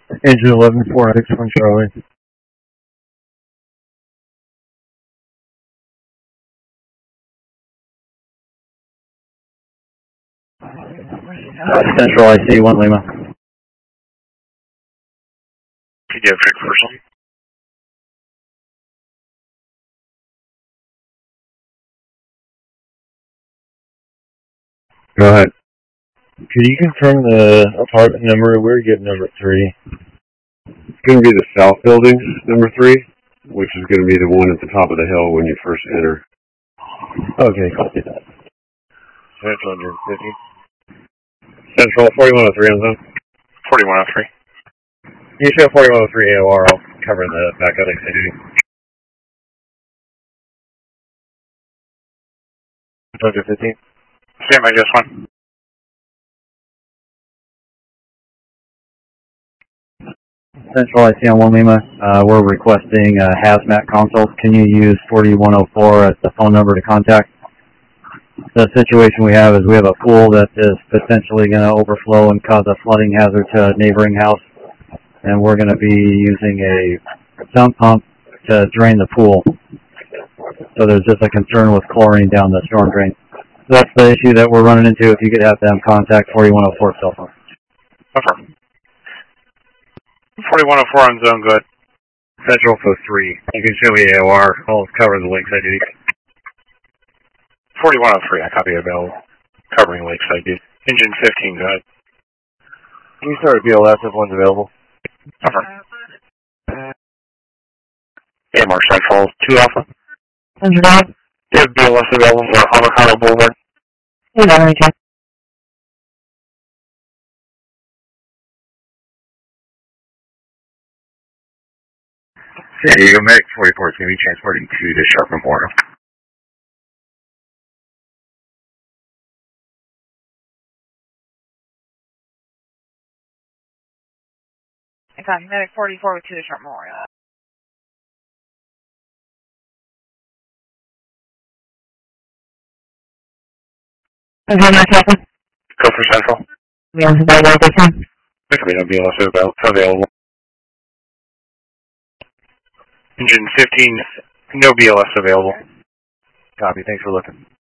Engine 11-461 Charlie. Central IC 1 Lima. PDF McPherson. Go ahead. Could you confirm the apartment number? We're getting number 3. It's going to be the south building, number 3, which is going to be the one at the top of the hill when you first enter. Okay, copy that. Central 150. Central 4103 on zone. 4103. You show 4103 AOR. I'll cover the backup activity. 115. Stand by just one. Central IC on 1 Lima. We're requesting hazmat consults. Can you use 4104 as the phone number to contact? The situation we have is we have a pool that is potentially going to overflow and cause a flooding hazard to a neighboring house. And we're going to be using a sump pump to drain the pool. So there's just a concern with chlorine down the storm drain. So that's the issue that we're running into. If you could have them contact 4104 cell phone. Affirm. 4104 on zone, good. Central 03. You can show me AOR. I'll cover the lakeside duty. 4103, I copy available. Covering lakeside duty. Engine 15, good. Can you start a BLS if one's available? Affirm. AMR Central 2 Alpha. Engine 9. Do you have BLS available for Avocado Boulevard? Engine 9. San Diego Medic 44 is going to be transporting to the Sharp Memorial. I copy. Medic 44 with 2 to Sharp Memorial. Engine 9 Captain. Go for Central. We have somebody else this time. There can be no BLS available. Engine 15, no BLS available. Copy. Thanks for looking.